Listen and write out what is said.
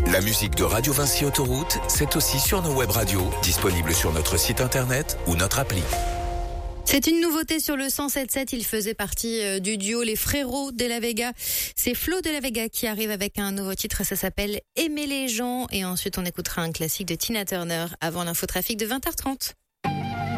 La musique de Radio Vinci Autoroute, c'est aussi sur nos web radios, disponibles sur notre site internet ou notre appli. C'est une nouveauté sur le 107.7. Il faisait partie du duo Les Frérots de la Vega. C'est Flo de la Vega qui arrive avec un nouveau titre. Ça s'appelle Aimer les gens. Et ensuite, on écoutera un classique de Tina Turner avant l'infotrafic de 20h30.